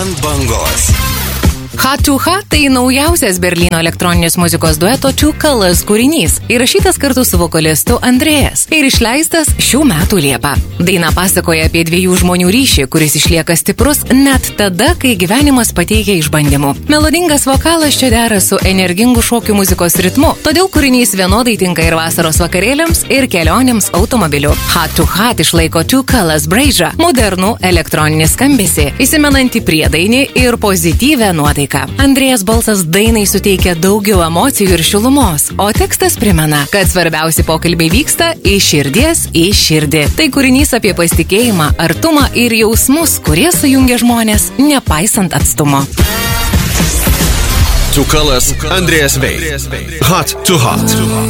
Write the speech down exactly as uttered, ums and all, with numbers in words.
Ant bangos. Hot to Hot tai naujausias Berlyno elektroninės muzikos dueto Two Colors kūrinys, įrašytas kartu su vokalistu Andrejas ir išleistas šių metų Liepą. Daina pasakoja apie dviejų žmonių ryšį, kuris išlieka stiprus net tada, kai gyvenimas pateikia išbandymų. Melodingas vokalas čia dera su energingu šokių muzikos ritmu, todėl kūrinys vienodai tinka ir vasaros vakarėliams, ir kelionėms automobiliu. Hot to Hot išlaiko Two Colors braižą, modernų elektroninį skambesį, įsimenantį priedainį ir pozityvę nuotaiką. Andrejas balsas dainai suteikia daugiau emocijų ir šilumos, o tekstas primena, kad svarbiausi pokalbiai vyksta iš širdies į širdį. Tai kūrinys apie pasitikėjimą, artumą ir jausmus, kurie sujungia žmonės, nepaisant atstumo. Two Colors, Andrejas Vei. Hot to Hot.